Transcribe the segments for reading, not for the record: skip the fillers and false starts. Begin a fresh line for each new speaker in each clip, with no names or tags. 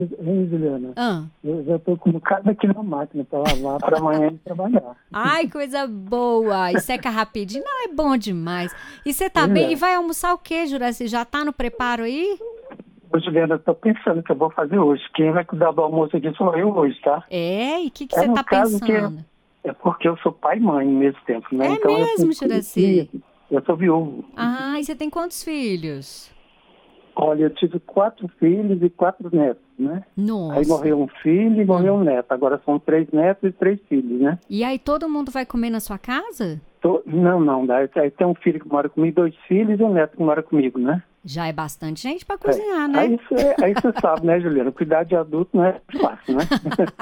Ei, Juliana,
Ah.
eu já estou colocado aqui na máquina para lavar para amanhã ir trabalhar.
Ai, coisa boa! E seca rapidinho. Não, é bom demais. E você tá
Pois
bem? E
é.
vai almoçar o quê, Juraci? Já tá no preparo aí?
Ô, Juliana, eu estou pensando que eu vou fazer hoje. Quem vai cuidar do almoço aqui sou eu hoje, tá?
É? E o que
É
você
no
tá
caso que
pensando?
é porque eu sou pai e mãe ao mesmo tempo, né?
É
Então eu tenho
mesmo,
que...
Juraci?
Eu sou viúvo.
Ah, e você tem quantos filhos?
Olha, eu tive 4 filhos e 4 netos, né? Aí
Nossa.
morreu um filho e morreu
Hum.
um neto. Agora são 3 netos e 3 filhos, né?
E aí todo mundo vai comer na sua casa?
Não. Aí tem um filho que mora comigo, 2 filhos e um neto que mora comigo, né?
Já é bastante gente pra
É.
cozinhar, né?
Aí você sabe, né, Juliana? Cuidar de adulto não é fácil, né?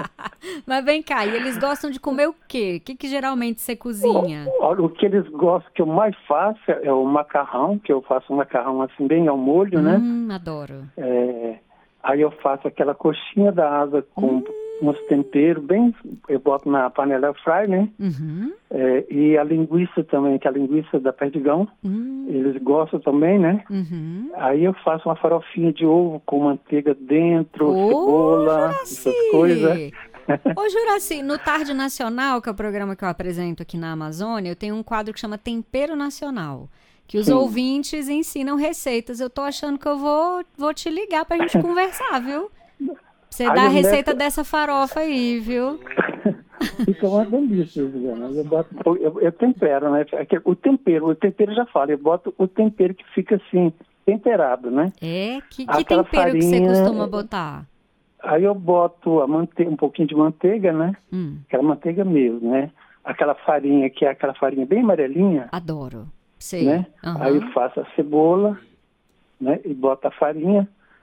Mas vem cá, e eles gostam de comer o quê? O que que geralmente você cozinha?
Olha, o que eles gostam, que eu mais faço é o macarrão, que eu faço um macarrão assim bem ao molho, né?
Adoro.
É, aí eu faço aquela coxinha da asa com
Hum,
uns temperos bem, eu boto na panela fry, né?
uhum,
E a linguiça também, que é a linguiça da perdigão,
hum,
eles gostam também, né?
uhum.
Aí eu faço uma farofinha de ovo com manteiga dentro,
Ô,
cebola, essas coisas.
Juraci! Ô, Juraci, no Tarde Nacional, que é o programa que eu apresento aqui na Amazônia, eu tenho um quadro que chama Tempero Nacional, que os
Sim.
ouvintes ensinam receitas. Eu tô achando que eu vou te ligar pra gente conversar, viu? Pra você
Aí
dar a
eu
receita
meto,
dessa farofa aí, viu?
fica uma delícia, Juliana. Eu tempero, né? O tempero já fala, eu boto o tempero que fica assim, temperado, né?
É? Que
Aquela
tempero que você
farinha,
costuma botar?
aí eu boto um pouquinho de manteiga, né?
Hum,
Aquela manteiga mesmo, né? Aquela farinha que é aquela farinha bem amarelinha,
adoro. Sei.
né? Aí eu
Aham.
faço a cebola, né? E boto a farinha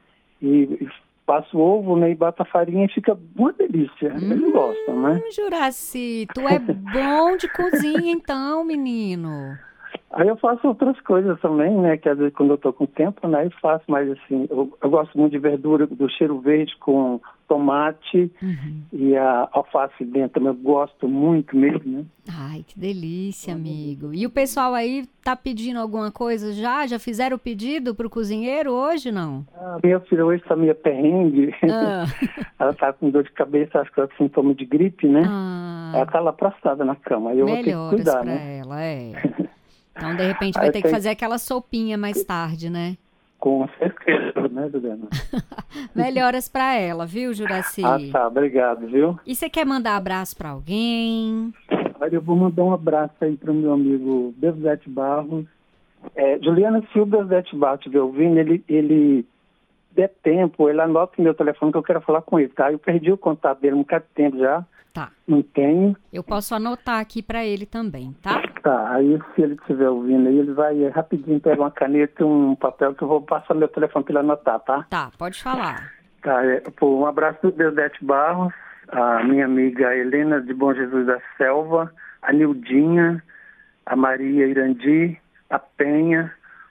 e passo o ovo, né? E boto a farinha e fica uma delícia. Eles gostam, né?
Juraci, tu é bom de cozinha então, menino.
Aí eu faço outras coisas também, né? Que às vezes quando eu tô com tempo, né? Eu faço, mas assim, eu gosto muito de verdura do cheiro verde com tomate
Uhum.
e a alface dentro também. Eu gosto muito mesmo, né?
Ai, que delícia, amigo. E o pessoal aí tá pedindo alguma coisa já? Já fizeram o pedido pro cozinheiro hoje, não?
A minha filha hoje está meio perrengue.
Ah,
Ela tá com dor de cabeça, acho que é sintoma de gripe, né?
ah,
Ela tá lá prostrada na cama. Aí eu vou ter que
melhoras
cuidar,
pra
né?
ela, é. Então, de repente, vai
Aí
ter que
tem
fazer aquela sopinha mais tarde, né?
com certeza, né, Juliana?
Melhoras pra ela, viu,
Ah,
Juraci?
tá, obrigado, viu?
E você quer mandar abraço pra alguém?
Olha, eu vou mandar um abraço aí para o meu amigo Deusete Barros. Juliana, se o Deusete Barros estiver ouvindo, ele der tempo, ele anota o meu telefone que eu quero falar com ele, tá? Eu perdi o contato dele um bocado de tempo já,
Tá.
não tenho.
Eu posso anotar aqui pra ele também, tá?
Tá, aí se ele estiver ouvindo aí, ele vai rapidinho pegar uma caneta e um papel que eu vou passar meu telefone para ele anotar, tá?
Tá, pode falar.
Tá, pô, um abraço do Deusete Barros, a minha amiga Helena de Bom Jesus da Selva, a Nildinha, a Maria Irandi, a Penha,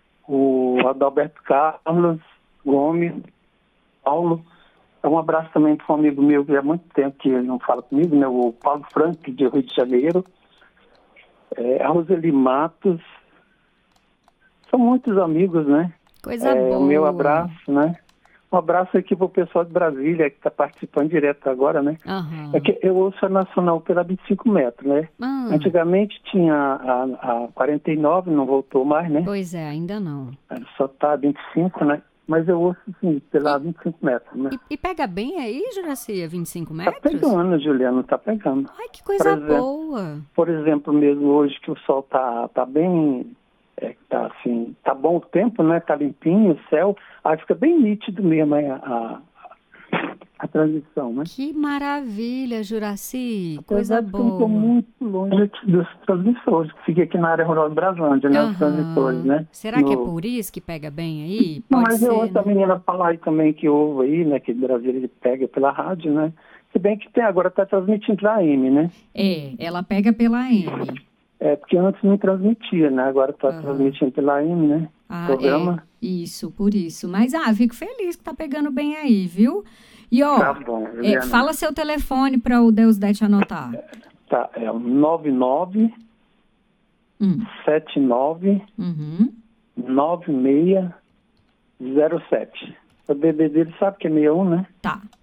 o Adalberto Carlos Gomes, Paulo. Um abraço também para um amigo meu que há muito tempo que ele não fala comigo, né? O Paulo Frank, de Rio de Janeiro. A Roseli Matos. São muitos amigos, né?
Coisa
O meu
boa.
abraço, né? Um abraço aqui para o pessoal de Brasília, que está participando direto agora, né? É
Aham.
que eu ouço a Nacional pela 25 metros, né?
Ah,
Antigamente tinha a 49, não voltou mais, né?
pois é, ainda não.
Só tá 25, né? Mas eu ouço, sim, pela
E,
25 metros, né?
e pega bem aí, Juraci, a 25
Tá
metros?
pegando, Juliano, tá pegando.
Ai, que
Por
coisa
exemplo,
boa.
por exemplo mesmo hoje que o sol tá bem, tá assim, tá bom o tempo, né? Tá limpinho o céu, aí fica bem nítido mesmo a transição, né?
Que maravilha, Juraci. Coisa
Apesar de que eu não estou
boa.
muito longe aqui dos transmissores, que fica aqui na área rural de Braslândia, né? Os transmissores,
Aham.
né?
Será que é por isso que pega bem aí?
Não,
Pode
mas eu
ser,
ouço a
né?
menina falar aí também que ouve aí, né? Que o Brasil ele pega pela rádio, né? Se bem que tem agora está transmitindo pela AM, né?
É, ela pega pela M.
Porque antes não transmitia, né? Agora está
Aham.
transmitindo pela AM, né?
Ah, é.
Programa.
Isso, por isso. Mas, fico feliz que tá pegando bem aí, viu? E,
Tá
ó,
bom, Juliana.
fala seu telefone para o Deusdete anotar.
Tá, é o 99
Hum.
79
Uhum.
9607. O DDD ele sabe que é 61, né?
Tá.